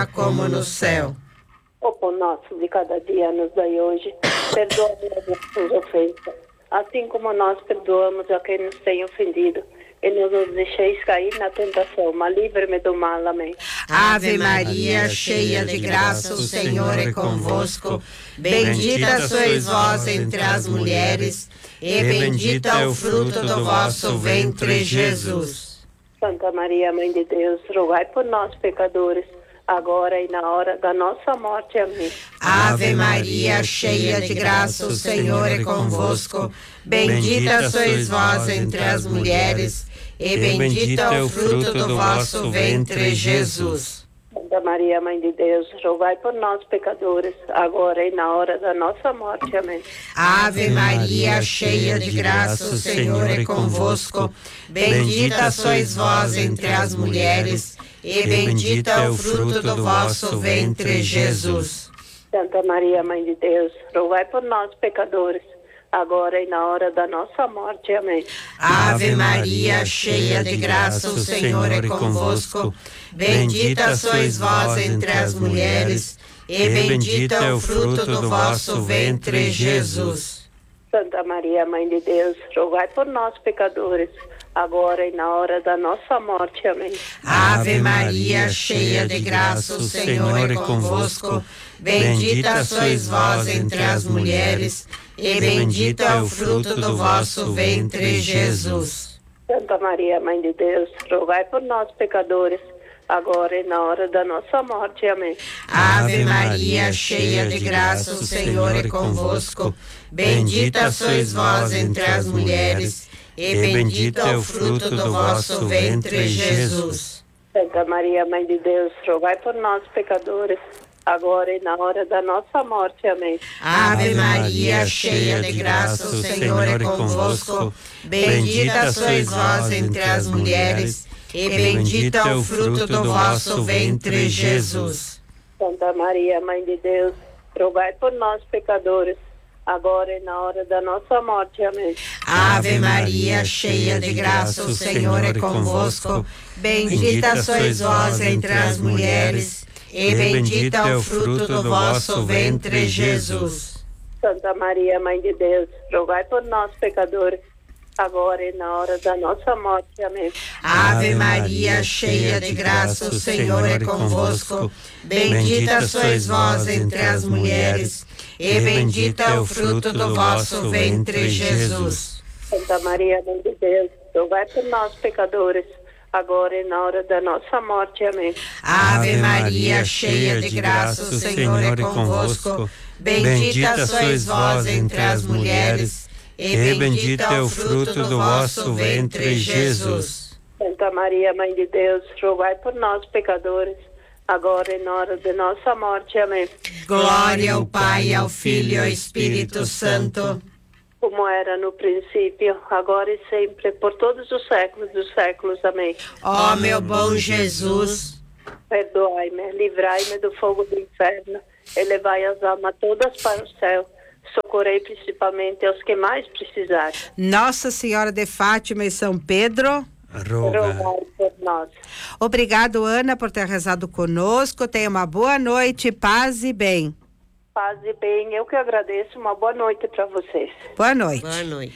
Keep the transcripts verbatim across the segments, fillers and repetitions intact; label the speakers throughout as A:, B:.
A: terra como no céu.
B: O pão nosso de cada dia nos dai hoje. Perdoa-nos as nossas ofensas, assim como nós perdoamos a quem nos tem ofendido. E não nos deixeis cair na tentação, mas livre-me do mal. Amém.
A: Ave Maria, cheia de graça, o Senhor é convosco. Bendita sois vós entre as mulheres, e bendito é o fruto do vosso ventre, Jesus.
B: Santa Maria, Mãe de Deus, rogai por nós, pecadores, agora e na hora da nossa morte. Amém.
A: Ave Maria, cheia de graça, o Senhor é convosco. Bendita sois vós entre as mulheres, e bendito é o fruto do vosso ventre, Jesus.
B: Santa Maria, Mãe de Deus, rogai por nós, pecadores, agora e na hora da nossa morte. Amém.
A: Ave Maria, cheia de graça, o Senhor é convosco. Bendita sois vós entre as mulheres, e bendito é o fruto do vosso ventre, Jesus.
B: Santa Maria, Mãe de Deus, rogai por nós, pecadores, agora e na hora da nossa morte. Amém.
A: Ave Maria, cheia de graça, o Senhor é convosco. Bendita sois vós entre as mulheres, e bendito é o fruto do vosso ventre, Jesus.
B: Santa Maria, Mãe de Deus, rogai por nós, pecadores, agora e na hora da nossa morte. Amém.
A: Ave Maria, cheia de graça, o Senhor é convosco. Bendita sois vós entre as mulheres, e bendito é o fruto do vosso ventre, Jesus.
B: Santa Maria, Mãe de Deus, rogai por nós, pecadores, agora e na hora da nossa morte. Amém.
A: Ave Maria, cheia de graça, o Senhor é convosco. Bendita sois vós entre as mulheres, e bendito é o fruto do vosso ventre, Jesus.
B: Santa Maria, Mãe de Deus, rogai por nós, pecadores, agora e na hora da nossa morte. Amém.
A: Ave Maria, cheia de graça, o Senhor é convosco. Bendita sois vós entre as mulheres, e bendito é o fruto do vosso ventre, Jesus.
B: Santa Maria, Mãe de Deus, rogai por nós, pecadores, agora e na hora da nossa morte. Amém.
A: Ave Maria, cheia de graça, o Senhor é convosco. Bendita sois vós entre as mulheres, e bendito é o fruto do vosso ventre, Jesus.
B: Santa Maria, Mãe de Deus, rogai por nós, pecadores, agora e na hora da nossa morte. Amém.
A: Ave Maria, cheia de graça, o Senhor é convosco. Bendita sois vós entre as mulheres, e bendito é o fruto do vosso ventre, Jesus.
B: Santa Maria, Mãe de Deus, rogai por nós, pecadores, agora e na hora da nossa morte. Amém.
A: Ave Maria, cheia de graça, o Senhor é convosco. Bendita sois vós entre as mulheres, e bendito é o fruto do vosso ventre, Jesus.
B: Santa Maria, Mãe de Deus, rogai por nós, pecadores, agora e na hora de nossa morte. Amém.
A: Glória ao Pai, ao Filho e ao Espírito Santo,
B: como era no princípio, agora e sempre, por todos os séculos dos séculos. Amém.
A: Ó meu bom Jesus,
B: perdoai-me, livrai-me do fogo do inferno, e levai as almas todas para o céu. Socorrei principalmente aos que mais precisarem.
C: Nossa Senhora de Fátima e São Pedro,
B: rogai por nós.
C: Obrigado, Ana, por ter rezado conosco. Tenha uma boa noite, paz e bem.
B: Paz e bem, eu que agradeço. Uma boa noite para vocês.
C: Boa noite.
A: Boa noite.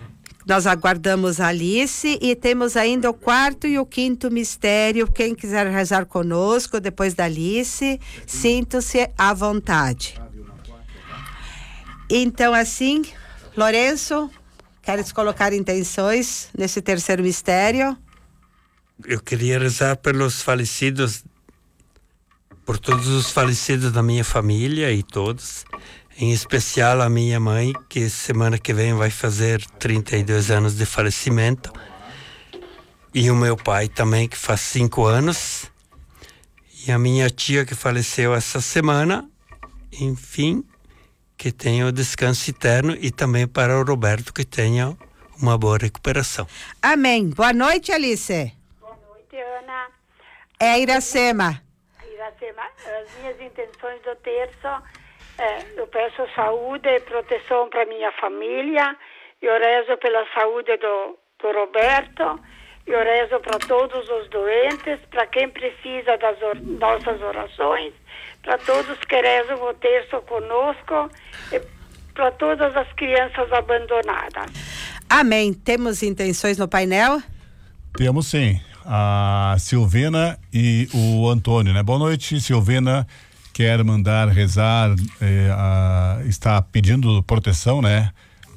C: Nós aguardamos a Alice e temos ainda o quarto e o quinto mistério. Quem quiser rezar conosco depois da Alice, sinta-se à vontade. Então, assim, Lourenço, queres colocar intenções nesse terceiro mistério?
D: Eu queria rezar pelos falecidos, por todos os falecidos da minha família e todos, em especial a minha mãe, que semana que vem vai fazer trinta e dois anos de falecimento, e o meu pai também, que faz cinco anos, e a minha tia, que faleceu essa semana. Enfim, que tenha o descanso eterno, e também para o Roberto, que tenha uma boa recuperação.
C: Amém. Boa noite, Alice.
B: Boa noite, Ana.
C: É a Iracema.
B: Iracema, as minhas intenções do terço, é, eu peço saúde e proteção para minha família, eu rezo pela saúde do, do Roberto, Eu rezo para todos os doentes, para quem precisa das or nossas orações, para todos que rezam o terço conosco e para todas as crianças abandonadas.
C: Amém. Temos intenções no painel?
E: Temos sim. A Silvina e o Antônio, né? Boa noite, Silvina. Quer mandar rezar, eh, a, está pedindo proteção, né?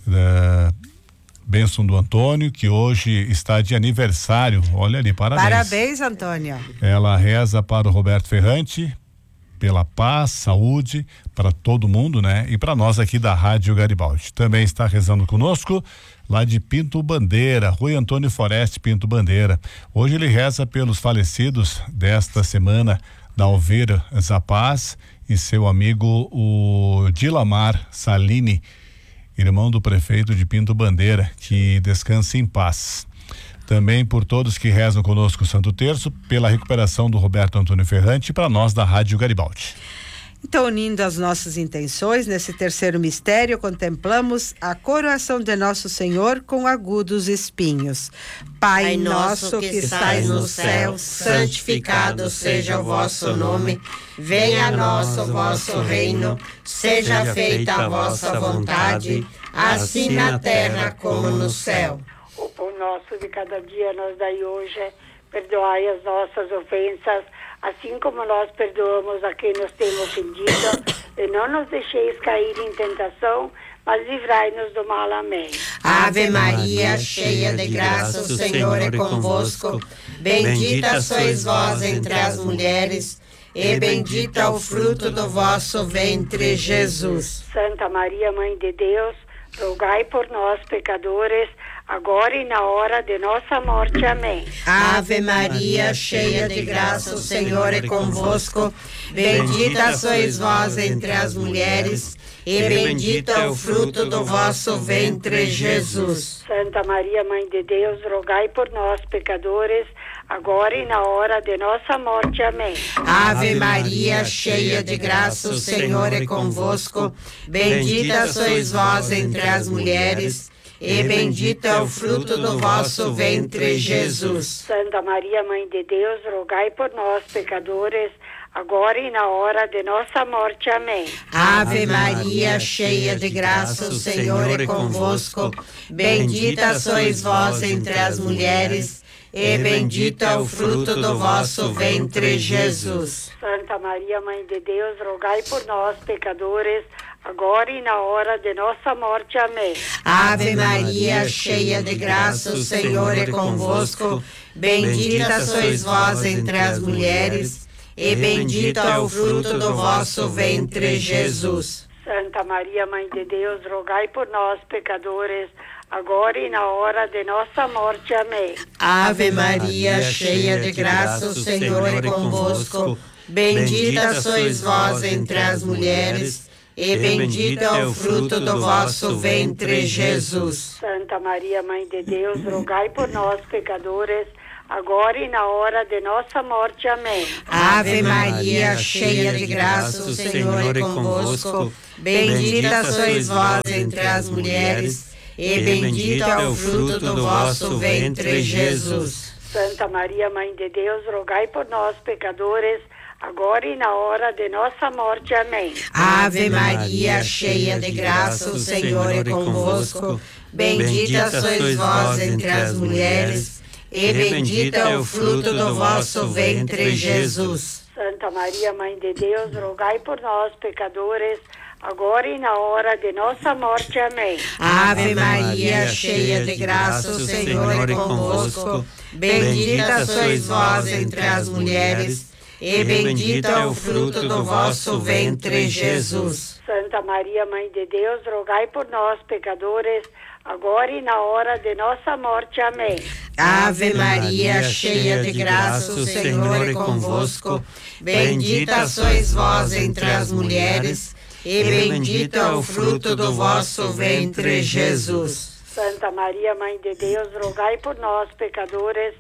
E: Da bênção do Antônio, que hoje está de aniversário. Olha ali, parabéns.
C: Parabéns, Antônio.
E: Ela reza para o Roberto Ferrante, pela paz, saúde, para todo mundo, né? E para nós aqui da Rádio Garibaldi. Também está rezando conosco, lá de Pinto Bandeira, Rui Antônio Foreste, Pinto Bandeira. Hoje ele reza pelos falecidos desta semana, da Alveira Zapaz e seu amigo o Dilamar Salini, irmão do prefeito de Pinto Bandeira, que descanse em paz. Também por todos que rezam conosco o Santo Terço, pela recuperação do Roberto Antônio Ferrante, para nós da Rádio Garibaldi.
C: Então, unindo as nossas intenções, nesse terceiro mistério, contemplamos a coroação de Nosso Senhor com agudos espinhos. Pai, Pai nosso que estais no céu, santificado seja o vosso nome. Venha a nós o vosso reino, seja feita a vossa vontade, assim na terra como no céu.
B: O pão nosso de cada dia nos dai hoje, perdoai as nossas ofensas, assim como nós perdoamos a quem nos tem ofendido, e não nos deixeis cair em tentação, mas livrai-nos do mal. Amém.
A: Ave Maria, cheia de graça, o Senhor é convosco. Bendita sois vós entre as mulheres, e bendito é o fruto do vosso ventre, Jesus.
B: Santa Maria, Mãe de Deus, rogai por nós, pecadores, agora e na hora de nossa morte. Amém.
A: Ave Maria, cheia de graça, o Senhor é convosco. Bendita sois vós entre as mulheres, e bendito é o fruto do vosso ventre, Jesus.
B: Santa Maria, Mãe de Deus, rogai por nós, pecadores, agora e na hora de nossa morte. Amém.
A: Ave Maria, cheia de graça, o Senhor é convosco. Bendita sois vós entre as mulheres, e bendito é o fruto do vosso ventre, Jesus.
B: Santa Maria, Mãe de Deus, rogai por nós, pecadores, agora e na hora de nossa morte. Amém.
A: Ave Maria, cheia de graça, o Senhor é convosco. Bendita sois vós entre as mulheres, e bendito é o fruto do vosso ventre, Jesus.
B: Santa Maria, Mãe de Deus, rogai por nós, pecadores, agora e na hora de nossa morte. Amém.
A: Ave Maria, cheia de graça, o Senhor é convosco. Bendita sois vós entre as mulheres, e bendito é o fruto do vosso ventre, Jesus.
B: Santa Maria, Mãe de Deus, rogai por nós, pecadores, agora e na hora de nossa morte. Amém.
A: Ave Maria, cheia de graça, o Senhor é convosco. Bendita sois vós entre as mulheres, e bendito é o fruto do vosso ventre, Jesus.
B: Santa Maria, Mãe de Deus, rogai por nós, pecadores, agora e na hora de nossa morte. Amém.
A: Ave Maria, cheia de graça, o Senhor é convosco. Bendita sois vós entre as mulheres, e bendito é o fruto do vosso ventre, Jesus.
B: Santa Maria, Mãe de Deus, rogai por nós, pecadores, agora e na hora de nossa morte. Amém.
A: Ave Maria, cheia de graça, o Senhor é convosco. Bendita sois vós entre as mulheres, e bendito é o fruto do vosso ventre, Jesus.
B: Santa Maria, Mãe de Deus, rogai por nós, pecadores, agora e na hora de nossa morte. Amém.
A: Ave Maria, cheia de graça, o Senhor é convosco. Bendita sois vós entre as mulheres, e bendito é o fruto do vosso ventre, Jesus.
B: Santa Maria, Mãe de Deus, rogai por nós, pecadores, agora e na hora de nossa morte. Amém.
A: Ave Maria, cheia de graça, o Senhor é convosco. Bendita sois vós entre as mulheres, e bendito é o fruto do vosso ventre, Jesus.
B: Santa Maria, Mãe de Deus, rogai por nós, pecadores,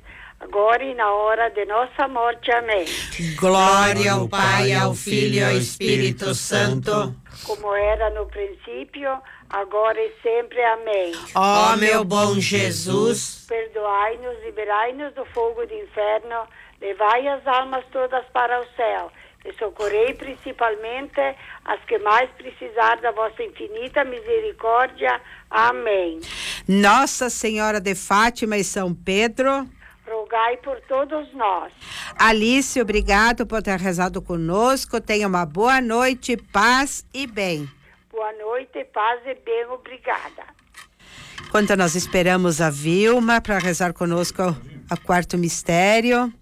B: agora e na hora de nossa morte. Amém.
A: Glória ao Pai, ao Filho e ao Espírito Santo,
B: como era no princípio, agora e sempre. Amém.
A: ó meu bom Jesus,
B: Perdoai-nos, liberai-nos do fogo do inferno, levai as almas todas para o céu e socorrei principalmente as que mais precisar da vossa infinita misericórdia. Amém.
C: Nossa Senhora de Fátima e São Pedro,
B: rogai por todos nós.
C: Alice, obrigado por ter rezado conosco. Tenha uma boa noite, paz e bem.
B: Boa noite, paz e bem, obrigada.
C: Enquanto nós esperamos a Vilma para rezar conosco a quarto mistério,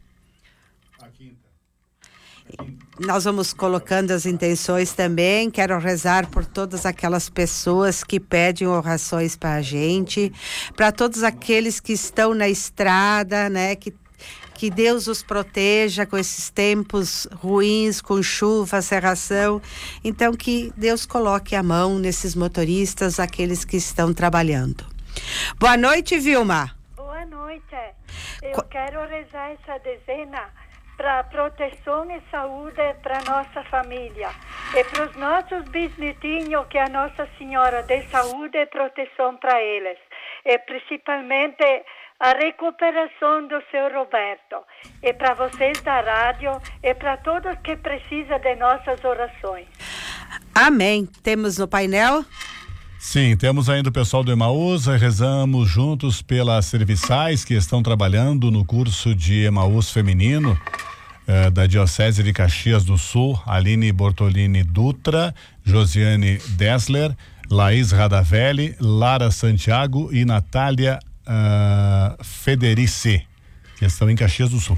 C: nós vamos colocando as intenções também. Quero rezar por todas aquelas pessoas que pedem orações para a gente, para todos aqueles que estão na estrada, né? Que, que Deus os proteja com esses tempos ruins, com chuva, cerração. Então, que Deus coloque a mão nesses motoristas, aqueles que estão trabalhando. Boa noite, Vilma.
F: Boa noite. Eu Co- quero rezar essa dezena para proteção e saúde para nossa família e para os nossos bisnetinhos, que a Nossa Senhora dê saúde e proteção para eles, e principalmente a recuperação do seu Roberto, e para vocês da rádio e para todos que precisam de nossas orações.
C: Amém. Temos no painel?
E: Sim, temos ainda o pessoal do Emaús. Rezamos juntos pelas serviçais que estão trabalhando no curso de Emaús feminino eh, da Diocese de Caxias do Sul. Aline Bortolini Dutra, Josiane Dessler, Laís Radavelli, Lara Santiago e Natália uh, Federici, que estão em Caxias do Sul.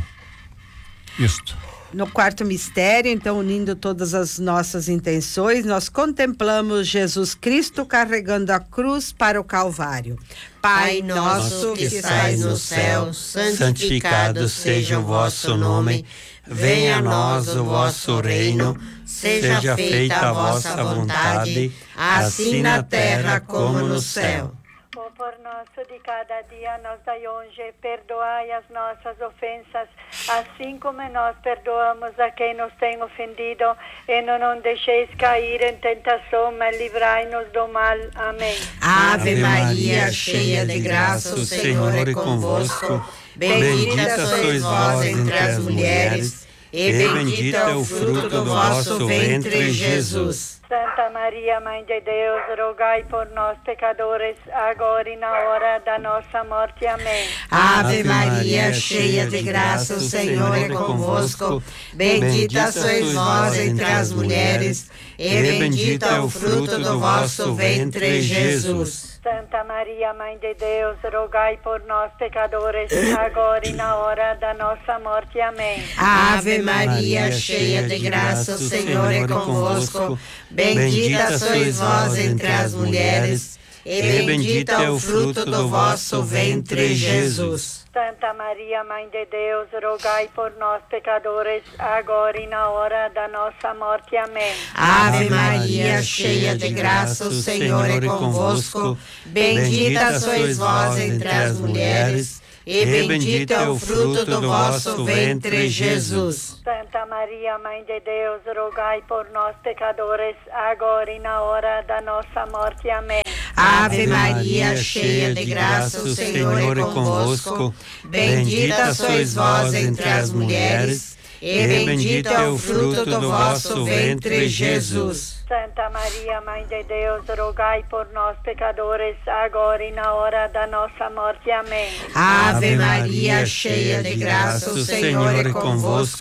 E: Isto.
C: No quarto mistério, então, unindo todas as nossas intenções, nós contemplamos Jesus Cristo carregando a cruz para o Calvário.
A: Pai nosso que estais no céu, santificado seja o vosso nome. Venha a nós o vosso reino. Seja feita a vossa vontade, assim na terra como no céu.
F: O por nosso de cada dia nos dai hoje, perdoai as nossas ofensas, assim como nós perdoamos a quem nos tem ofendido, e não nos deixeis cair em tentação, mas livrai-nos do mal. Amém.
A: Ave Maria, cheia de graça, o Senhor é convosco. Bendita sois vós entre as mulheres, e bendito é o fruto do vosso ventre, Jesus.
F: Santa Maria, Mãe de Deus, rogai por nós, pecadores, agora e na hora da nossa morte. Amém.
A: Ave Maria, cheia de graça, o Senhor é convosco. Bendita sois vós entre as mulheres, e bendito é o fruto do vosso ventre, Jesus.
F: Santa Maria, Mãe de Deus, rogai por nós, pecadores, agora e na hora da nossa morte. Amém.
A: Ave Maria, cheia de graça, o Senhor é convosco. Bendita sois vós entre as mulheres, e bendito é o fruto do vosso ventre, Jesus.
F: Santa Maria, Mãe de Deus, rogai por nós, pecadores, agora e na hora da nossa morte. Amém.
A: Ave Maria, cheia de graça, o Senhor é convosco. Bendita sois vós entre as mulheres, e bendito é o fruto do vosso ventre, Jesus.
F: Santa Maria, Mãe de Deus, rogai por nós, pecadores, agora e na hora da nossa morte. Amém.
A: Ave Maria, cheia de graça, o Senhor é convosco. Bendita sois vós entre as mulheres, e bendito é o fruto do vosso ventre, Jesus.
F: Santa Maria, Mãe de Deus, rogai por nós, pecadores, agora e na hora da nossa morte. Amém.
A: Ave Maria, cheia de graça, o Senhor é convosco.